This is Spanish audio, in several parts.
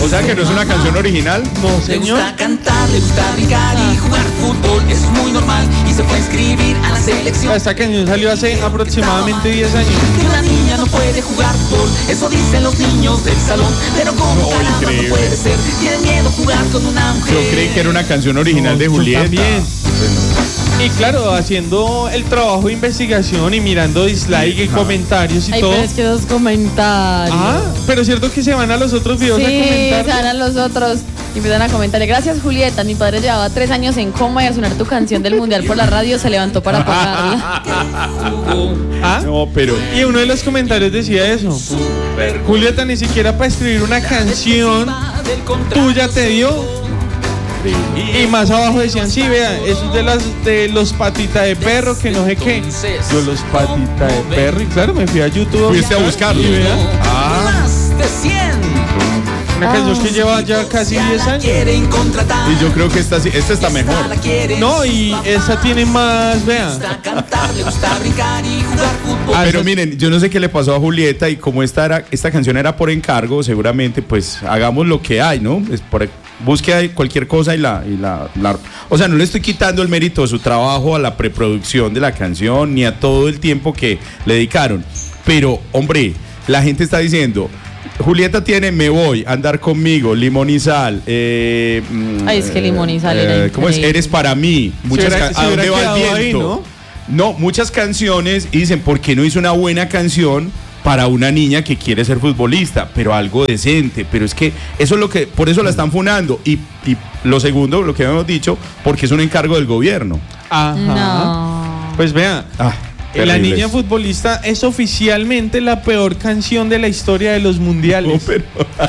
O sea que no es una canción original. No, señor. Le gusta cantar, le gusta brincar y jugar fútbol. Eso es muy normal y se puede inscribir a la selección. Esta canción salió hace aproximadamente 10 años. Que una niña no puede jugar fútbol, eso dicen los niños del salón. Pero como caramba no puede ser, tienen miedo a jugar con una mujer. Yo creí que era una canción original de Julieta. También. Y claro, haciendo el trabajo de investigación y mirando dislike y comentarios y Ay, todo. pero es que esos comentarios. Pero es cierto que se van a los otros videos a Sí, comentar. se van a los otros y empiezan a comentarle. Gracias, Julieta. Mi padre llevaba 3 años en coma y al sonar tu canción del mundial por la radio se levantó para apagarla. No, pero Y uno de los comentarios decía eso. Julieta, ni siquiera para escribir una canción tuya te dio. Y más abajo decían, sí, vea, eso es de los patitas de perro, que no sé qué. Yo los patitas de perro, y claro, me fui a YouTube. fuiste a buscarlo. Y vea, Más de 100. una canción que lleva ya casi 10 años. Quieren contratar. Y yo creo que esta está mejor. La quieren. No, y esa tiene más, Le vea. gusta cantar, le gusta brincar y jugar fútbol. Pero miren, yo no sé qué le pasó a Julieta y como esta canción era por encargo, seguramente pues hagamos lo que hay, ¿no? Busque ahí cualquier cosa y la. O sea, no le estoy quitando el mérito de su trabajo a la preproducción de la canción ni a todo el tiempo que le dedicaron. Pero, hombre, la gente está diciendo, Julieta tiene Me Voy, Andar Conmigo, Limón y Sal. Ay, es que Limón y Sal era ¿cómo es? increíble. Eres para mí. Muchas ¿A dónde va el viento? ahí, ¿no? No, muchas canciones y dicen, ¿por qué no hizo una buena canción para una niña que quiere ser futbolista? Pero algo decente, pero es que eso es lo que, por eso la están funando. Y lo segundo, lo que habíamos dicho, porque es un encargo del gobierno. Ajá. No. Pues vea, La terribles. Niña Futbolista es oficialmente la peor canción de la historia de los mundiales. No, pero-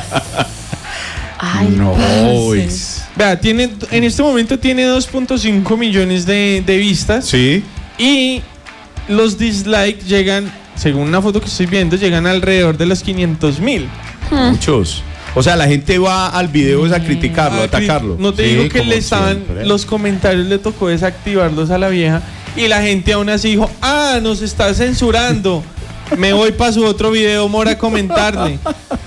Ay, No, parce. Vea, en este momento tiene 2.5 millones de vistas. Sí. Y los dislikes llegan, según una foto que estoy viendo, llegan alrededor de los 500,000. Muchos. O sea, la gente va al video es a criticarlo, a atacarlo. No te Sí, digo que como le estaban, siempre. los comentarios le tocó desactivarlos a la vieja y la gente aún así dijo, nos está censurando. Me voy para su otro video, Mora, a comentarle.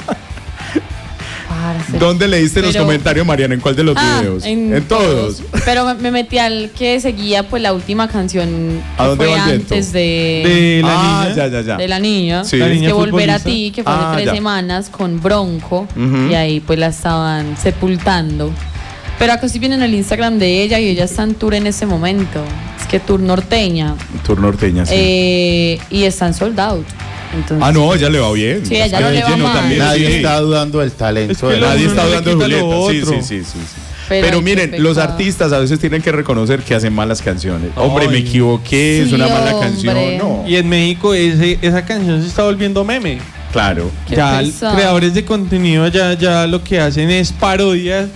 Parce. ¿Dónde leíste los Pero- comentarios, Mariana? ¿En cuál de los videos? En todos. Pero me metí al que seguía pues la última canción ¿A que dónde fue va el viento? antes De la niña. ya. de la niña, Sí. que La es niña que Volver a futbolista. ti, que fue hace 3 ya. semanas con Bronco, Ujú. y ahí pues la estaban sepultando. Pero acá estoy viendo en el Instagram de ella y ella está en tour en ese momento. Es que tour norteña. Tour norteña, sí. Y están sold out. Entonces, No, ella le va bien. Sí, ella Es que no le va lleno mal. también, Nadie sí. está dudando del talento Es que de lo- Nadie uno está no le dudando de quita lo Julieta. otro. Sí. pero Pero ay, miren, qué los pecado. artistas a veces tienen que reconocer que hacen malas canciones. Ay. Hombre, me equivoqué, es Sí, una mala hombre. canción. No, Y en México esa canción se está volviendo meme. claro. Qué Ya pesado. creadores de contenido ya lo que hacen es parodias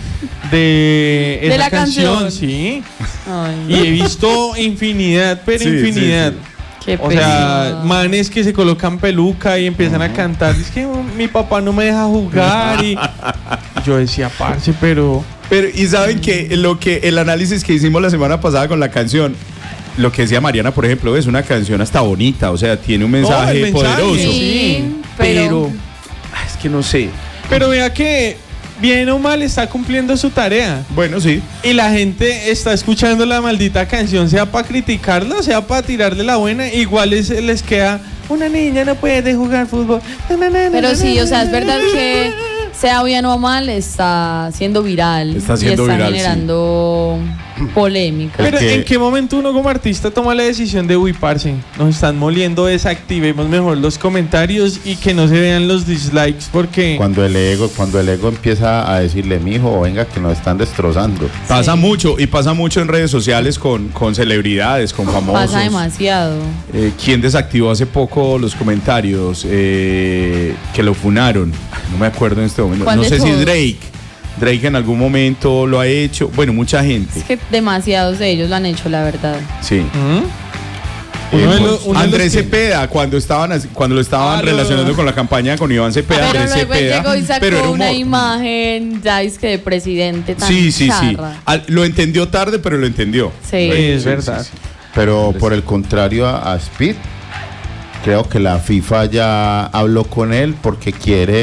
de esa la canción. sí. Ay, Y he visto infinidad, pero Sí, infinidad. sí, qué O sea, pesado. manes que se colocan peluca y empiezan a cantar. Es que mi papá no me deja jugar. Y yo decía, parce, pero. Pero, y saben que el análisis que hicimos la semana pasada con la canción, lo que decía Mariana, por ejemplo, es una canción hasta bonita, o sea, tiene un mensaje, el mensaje, poderoso. Sí, Pero, es que no sé. Pero vea que, bien o mal, está cumpliendo su tarea. Bueno, sí. Y la gente está escuchando la maldita canción, sea para criticarla, sea para tirarle la buena. Igual les queda, una niña no puede jugar fútbol. Pero sí, o sea, es verdad que sea bien o mal, está siendo viral. Está siendo y está viral, sí. generando polémica. Pero que- ¿en qué momento uno como artista toma la decisión de, uy, parce, nos están moliendo, desactivemos mejor los comentarios y que no se vean los dislikes? Porque Cuando el ego empieza a decirle, mijo, venga, que nos están destrozando. Pasa mucho, y pasa mucho en redes sociales con celebridades, con famosos. Pasa demasiado. ¿Quién desactivó hace poco los comentarios? Que lo funaron. No me acuerdo en este momento. ¿Cuál No de sé si todos? Drake en algún momento lo ha hecho. Bueno, mucha gente. Es que demasiados de ellos lo han hecho, la verdad. Sí. Uno de Pues, los- uno de Andrés los que- Cepeda, cuando lo estaban Ah, relacionando no. con la campaña con Iván Cepeda, Pero Andrés luego él Cepeda. llegó y sacó pero era una humor. imagen, ya es que de presidente tan Sí. charra. Lo entendió tarde, pero lo entendió. Sí. Es verdad. Pero por el contrario a Speed, creo que la FIFA ya habló con él porque quiere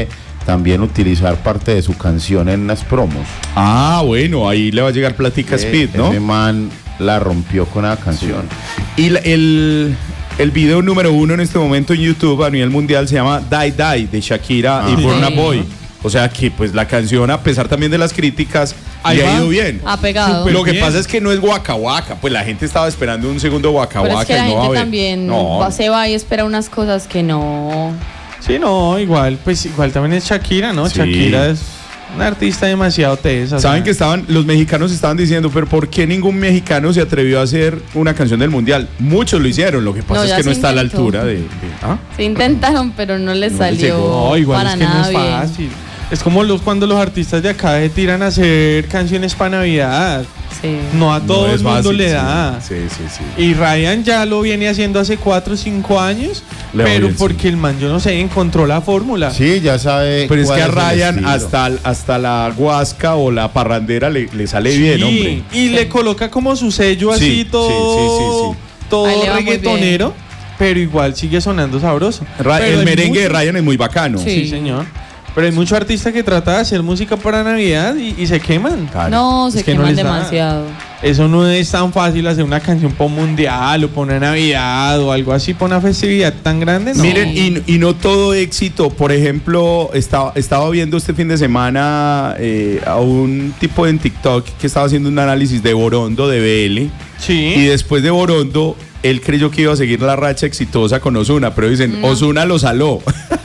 también utilizar parte de su canción en las promos. Ah, bueno, ahí le va a llegar platica Speed, ¿no? Ese man la rompió con la canción. Y el video número 1 en este momento en YouTube a nivel mundial se llama Die Die de Shakira y Burna Boy. O sea que pues la canción, a pesar también de las críticas, le ha ido bien. Ha pegado. Lo que pasa es que no es Waka Waka, pues la gente estaba esperando un segundo Waka Pero Waka es que la y no va a gente haber. también No. se va y espera unas cosas que no. Sí, no, igual también es Shakira, ¿no? Sí. Shakira es una artista demasiado tesa. Saben que los mexicanos estaban diciendo, pero ¿por qué ningún mexicano se atrevió a hacer una canción del mundial? Muchos lo hicieron, lo que pasa es ya que no se está a la intentó. altura de ¿ah? Se intentaron, pero no les No les salió llegó. No, igual para es que no nada es bien. fácil. Es como cuando los artistas de acá se tiran a hacer canciones para Navidad. Sí. No a todo No el es mundo fácil, le sí. da. Sí. Y Ryan ya lo viene haciendo hace 4 o 5 años, Le va pero bien, porque sí. el man, yo no sé, encontró la fórmula. Sí, ya sabe. Pero es cuál que a el Ryan estilo. hasta la guasca o la parrandera le sale Sí, bien, hombre. y le coloca como su sello Sí, así todo, sí. todo Ahí le va muy reggaetonero, pero igual sigue sonando sabroso. Pero El hay merengue de mucho- Ryan es muy bacano. Sí. Sí, señor. Pero hay muchos artistas que tratan de hacer música para Navidad y se queman. Claro. No, Es se que no queman les da. demasiado. Eso no es tan fácil hacer una canción para un mundial o para una Navidad o algo así, para una festividad tan grande. No. Miren, y no todo éxito. Por ejemplo, estaba viendo este fin de semana a un tipo en TikTok que estaba haciendo un análisis de Borondo, de BL. Y Sí. después de Borondo, él creyó que iba a seguir la racha exitosa con Ozuna, pero dicen, Ozuna lo saló.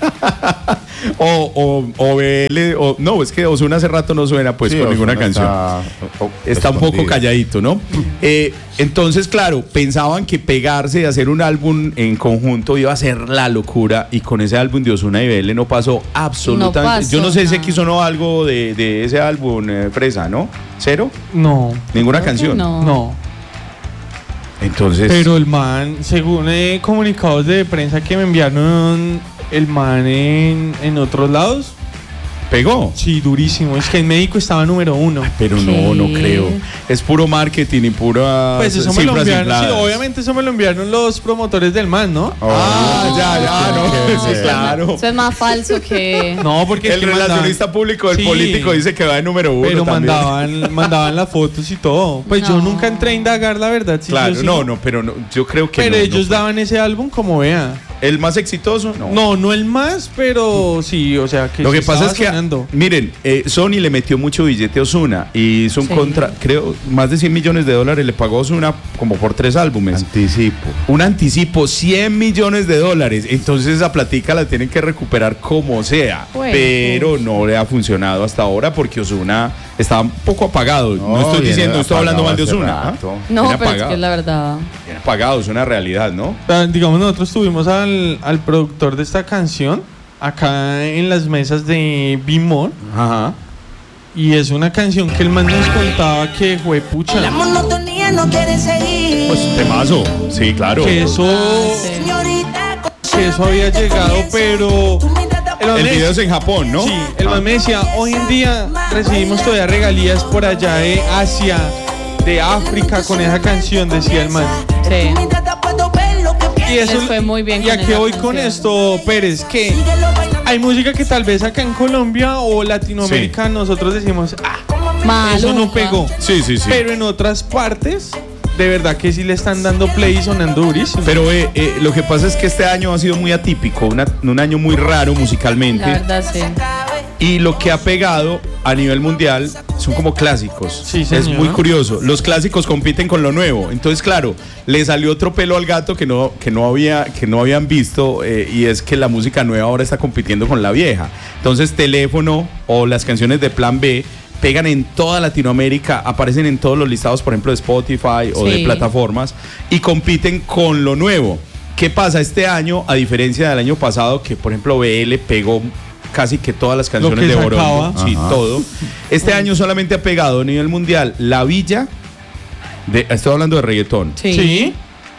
o BL, no, es que Ozuna hace rato no suena pues Sí, con ninguna Ozuna canción. Está un poco escondido. calladito, ¿no? Entonces, claro, pensaban que pegarse y hacer un álbum en conjunto iba a ser la locura, y con ese álbum de Ozuna y BL no pasó absolutamente. No pasó Yo no sé si nada. aquí sonó algo de ese álbum, Fresa, ¿no? ¿Cero? No. Ninguna Creo que canción. No. Entonces, Pero el man, según comunicados de prensa que me enviaron, el man en otros lados, pegó. sí, durísimo. Es que en México estaba número 1. Pero ¿Qué? no creo. Es puro marketing y pura Pues eso me lo cifras enviaron. Sí, infladas. obviamente eso me lo enviaron los promotores del man, ¿no? Ya, no. Sí, claro. Eso es más falso que. No, porque es El que relacionista público del Sí. político dice que va de número 1. Pero también. mandaban las fotos y todo. Pues yo No. nunca entré a indagar la verdad. Si Claro, yo sí- no, pero no, yo creo que Pero no, ellos no. daban ese álbum como vea. ¿El más exitoso? No el más, pero sí, o sea que Lo sí que pasa es estaba que, sonando. miren, Sony le metió mucho billete a Ozuna y hizo un Sí. creo, más de $100 millones le pagó a Ozuna como por 3 álbumes. Anticipo. Un anticipo, $100 millones. Entonces esa platica la tienen que recuperar como sea. Bueno, pero pues. no le ha funcionado hasta ahora porque Ozuna estaba un poco apagado. No, estoy viene diciendo, no estoy hablando mal de apagado Ozuna. hace ¿ah? rato. No, Viene pero es apagado. que es la verdad. Viene apagado, es una realidad, ¿no? Digamos, nosotros tuvimos al productor de esta canción acá en las mesas de Bimor. Ajá. Y es una canción que el man nos contaba que fue pucha. La monotonía no quiere seguir. Pues temazo. Sí, claro. Que eso, Sí. Señorita, que eso había llegado, pero tú me tratas el man El me video es decía- en Japón, ¿no? Sí, el man me decía, hoy en día recibimos todavía regalías por allá de Asia, de África con esa canción, decía el man. Sí. mientras puedo ver lo que Y eso Les fue muy bien Y con a qué esa voy con canción. esto, Pérez, que síguelo bailando. hay música que tal vez acá en Colombia o Latinoamérica nosotros decimos, eso no Maluca. pegó. Sí. Pero en otras partes, de verdad que sí le están dando play y sonando durísimo. Pero lo que pasa es que este año ha sido muy atípico, un año muy raro musicalmente. La verdad, sí. Y lo que ha pegado a nivel mundial son como clásicos. Sí, es señor. muy curioso. Los clásicos compiten con lo nuevo. Entonces, claro, le salió otro pelo al gato que no habían visto, y es que la música nueva ahora está compitiendo con la vieja. Entonces, Teléfono o las canciones de Plan B pegan en toda Latinoamérica, aparecen en todos los listados, por ejemplo, de Spotify o de Sí. plataformas, y compiten con lo nuevo. ¿Qué pasa este año, a diferencia del año pasado, que por ejemplo BL pegó casi que todas las canciones que de Borondo? sacaba. Sí, Ajá. todo. Este año solamente ha pegado a nivel mundial La Villa, estoy hablando de reggaetón. Sí.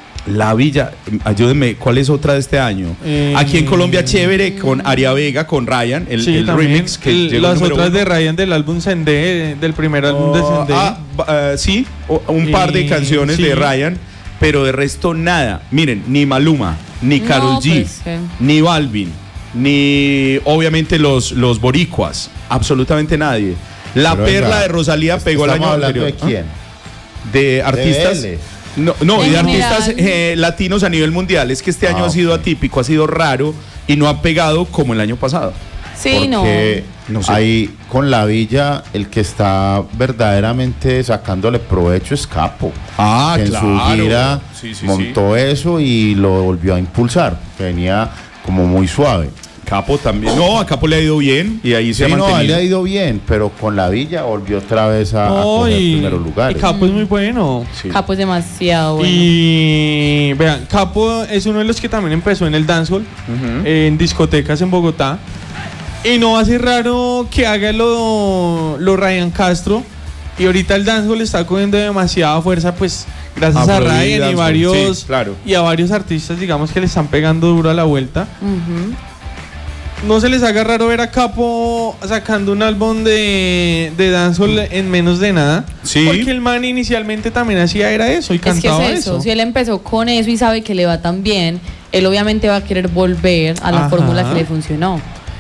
La Villa, ayúdenme, ¿cuál es otra de este año? Aquí en Colombia, Chévere, con Aria Vega, con Ryan, el Sí, también. remix que llegó las número otras 1. de Ryan del álbum Sendé, del primer álbum de Sendé. Sí, un par de canciones sí. de Ryan, pero de resto nada. Miren, ni Maluma, ni No, Karol G, pues, ni Balvin, ni obviamente los boricuas, absolutamente nadie. La Pero perla venga, de Rosalía pegó el año ¿Estamos hablando anterior. de quién? De artistas. BL. No, En de artistas general. latinos a nivel mundial. Es que este año Ah, ha sido ok. atípico, ha sido raro y no ha pegado como el año pasado. Sí, no. Porque No sé. ahí con La Villa, el que está verdaderamente sacándole provecho es Capo. Ah, Que en su gira Sí, montó eso y lo volvió a impulsar. Venía como muy suave. Capo también. No, a Capo le ha ido bien y ahí se Sí, ha no, mantenido. le ha ido bien, pero con La Villa volvió otra vez a No, coger y primeros lugares. Capo es muy bueno. Sí. Capo es demasiado bueno. Y vean, Capo es uno de los que también empezó en el dancehall, en discotecas en Bogotá. Y no hace raro que haga lo Ryan Castro. Y ahorita el dancehall está cogiendo demasiada fuerza, pues gracias a Afrobeat, Ryan y dancehall, varios sí, claro. y a varios artistas, digamos, que le están pegando duro a la vuelta. Ujú. No se les haga raro ver a Capo sacando un álbum de dancehall en menos de nada. Sí. Porque el man inicialmente también hacía era eso y Es que cantaba es eso. eso. Si él empezó con eso y sabe que le va tan bien, él obviamente va a querer volver a la Ajá. fórmula que le funcionó.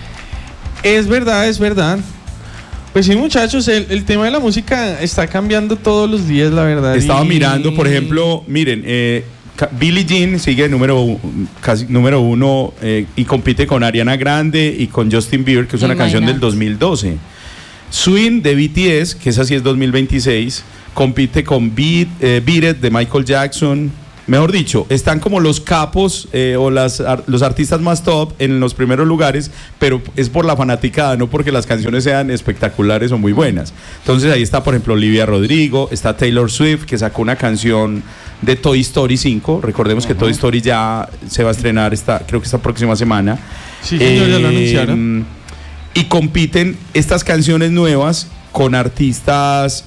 Es verdad, es verdad. Pues sí, muchachos, el tema de la música está cambiando todos los días, la verdad. Estaba y- mirando, por ejemplo, miren, Billie Jean sigue casi número uno y compite con Ariana Grande y con Justin Bieber, que es una canción del Imagínate. 2012. Swing de BTS, que esa sí es 2026, compite con Beat It de Michael Jackson. Mejor dicho, están como los capos o los artistas más top en los primeros lugares, pero es por la fanaticada, no porque las canciones sean espectaculares o muy buenas. Entonces ahí está, por ejemplo, Olivia Rodrigo, está Taylor Swift, que sacó una canción de Toy Story 5. Recordemos que Toy Story ya se va a estrenar creo que esta próxima semana. Sí, señor, ya lo anunciaron. Y compiten estas canciones nuevas con artistas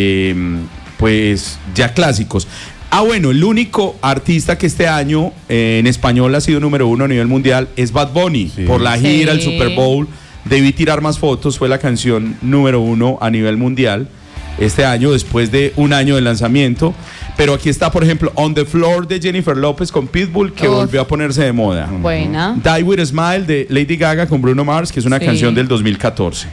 pues ya clásicos. Bueno, el único artista que este año en español ha sido número uno a nivel mundial es Bad Bunny. Sí. Por la gira, el Sí. Super Bowl, Debí tirar más fotos, fue la canción número 1 a nivel mundial este año, después de un año de lanzamiento. Pero aquí está, por ejemplo, On the Floor de Jennifer López con Pitbull, que Uf. volvió a ponerse de moda. Buena. Die With a Smile de Lady Gaga con Bruno Mars, que es una Sí. canción del 2014.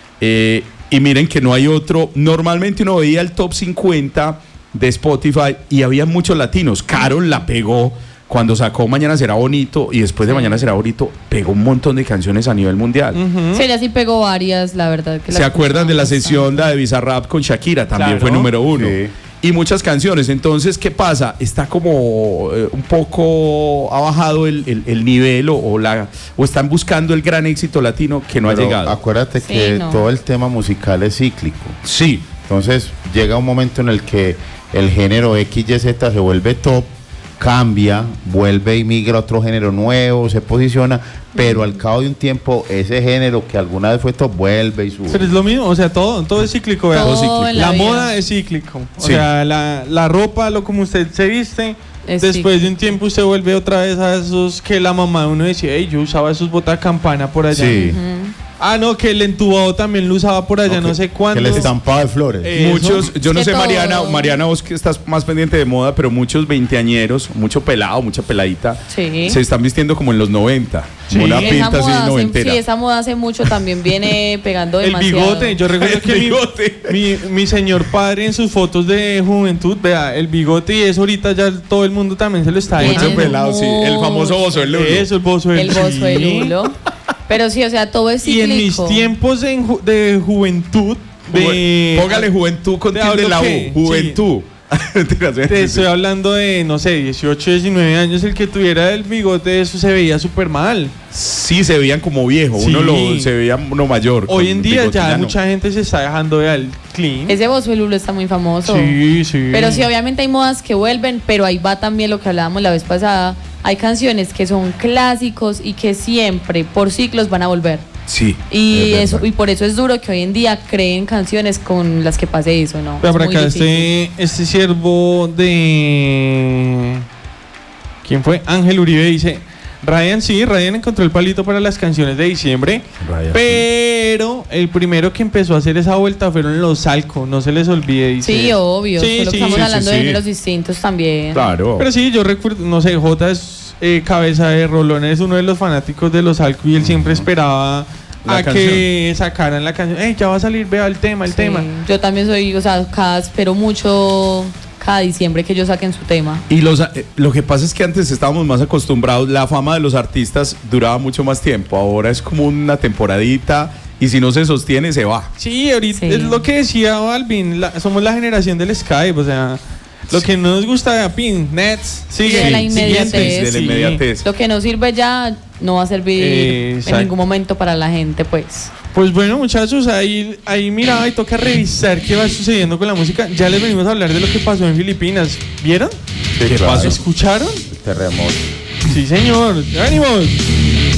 Y miren que no hay otro. Normalmente uno veía el top 50 de Spotify y había muchos latinos. Karol la pegó cuando sacó Mañana Será Bonito, y después de Mañana Será Bonito pegó un montón de canciones a nivel mundial. Sí, ella sí pegó varias, la verdad. Que ¿Se la acuerdan de la escuchamos sesión de Bizarrap con Shakira? También Claro. fue número 1. Sí. Y muchas canciones. Entonces, ¿qué pasa? Está como un poco ha bajado el nivel o están buscando el gran éxito latino que no Pero ha llegado. Acuérdate Sí, que no. todo el tema musical es cíclico. Sí, Entonces llega un momento en el que el género XYZ se vuelve top, cambia, vuelve y migra a otro género nuevo, se posiciona, pero al cabo de un tiempo ese género que alguna vez fue top vuelve y sube. Pero es lo mismo, o sea, todo es cíclico, vea. Todo cíclico. en La vida. moda es cíclico. O Sí. sea, la ropa, lo como usted se viste, Es después de un tiempo usted vuelve otra vez a esos que la mamá de uno decía, hey, yo usaba esos botacampana por allá. Sí. Ah, no, que el entubado también lo usaba por allá, Ok, no sé cuándo. Que el estampado de flores. Eso. muchos, yo no Es sé, que todo- Mariana, vos que estás más pendiente de moda, pero muchos veinteañeros, mucho pelado, mucha peladita, Sí. se están vistiendo como en los 90. Sí. Una Esa pinta así moda hace, noventera. sí, esa moda hace mucho también viene pegando El demasiado. bigote, yo recuerdo El que bigote. mi señor padre en sus fotos de juventud, vea, el bigote, y eso ahorita ya todo el mundo también se lo está Tiene Mucho dejando. pelado, sí. El famoso bozo del lulo. Eso, el bozo del El bozo del sí. lulo. Pero sí, o sea, todo es Y cíclico. en mis tiempos de juventud, Póngale juventud con de tilde hablo la U. que- Juventud. te estoy hablando de, no sé, 18, 19 años, el que tuviera el bigote, eso se veía súper mal. Sí, se veían como viejo. Sí. Se veía uno mayor. Hoy con en día bigote, ya no. mucha gente se está dejando de al clean. Ese bozo del lulo está muy famoso. Sí, sí. Pero sí, obviamente hay modas que vuelven, pero ahí va también lo que hablábamos la vez pasada. Hay canciones que son clásicos y que siempre, por ciclos, van a volver. Sí. Y Es eso, verdad. y por eso es duro que hoy en día creen canciones con las que pase eso, ¿no? Vea, Es por muy acá difícil. este siervo de... ¿Quién fue? Ángel Uribe dice, Ryan encontró el palito para las canciones de diciembre, Ryan, pero el primero que empezó a hacer esa vuelta fueron los Salco, no se les olvide. Dice. Sí, obvio. Sí, Solo que sí, estamos sí, hablando sí, de sí. géneros distintos también. Claro. Pero sí, yo recuerdo, no sé, J es Cabeza de Rolón es uno de los fanáticos de los Alcu y él siempre esperaba La que sacaran la canción. Ya va a salir, vea el tema. Yo también soy, o sea, espero mucho cada diciembre que ellos saquen su tema. Y lo que pasa es que antes estábamos más acostumbrados, la fama de los artistas duraba mucho más tiempo, ahora es como una temporadita y si no se sostiene se va. Sí, ahorita Sí. es lo que decía Balvin, somos la generación del Skype, o sea, lo que no nos gusta de Pin, Nets, sigue. De la siguiente. inmediatez. De la inmediatez. Lo que no sirve ya no va a servir en Exacto. ningún momento para la gente, pues. Pues bueno, muchachos, ahí mira, y toca revisar qué va sucediendo con la música. Ya les venimos a hablar de lo que pasó en Filipinas. ¿Vieron? Sí, ¿Qué claro. pasó? ¿Escucharon? Terremoto. Sí, señor. Ya venimos.